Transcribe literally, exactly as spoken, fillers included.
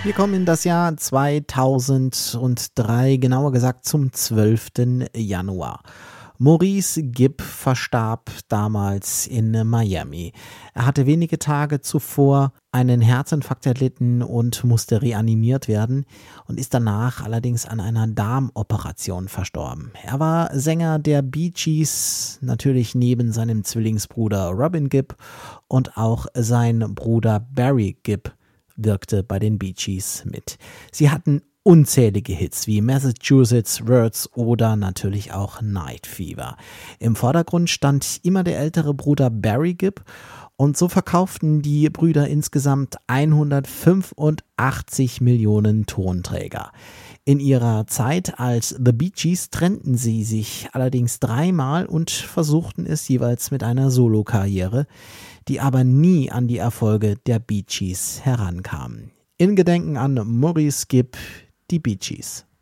Wir kommen in das Jahr zweitausenddrei, genauer gesagt zum zwölften Januar. Maurice Gibb verstarb damals in Miami. Er hatte wenige Tage zuvor einen Herzinfarkt erlitten und musste reanimiert werden und ist danach allerdings an einer Darmoperation verstorben. Er war Sänger der Bee Gees, natürlich neben seinem Zwillingsbruder Robin Gibb, und auch sein Bruder Barry Gibb wirkte bei den Bee Gees mit. Sie hatten unzählige Hits wie Massachusetts Words oder natürlich auch Night Fever. Im Vordergrund stand immer der ältere Bruder Barry Gibb und so verkauften die Brüder insgesamt hundertfünfundachtzig Millionen Tonträger. In ihrer Zeit als The Bee Gees trennten sie sich allerdings dreimal und versuchten es jeweils mit einer Solokarriere, die aber nie an die Erfolge der Bee Gees herankamen. In Gedenken an Maurice Gibb, die Bee Gees.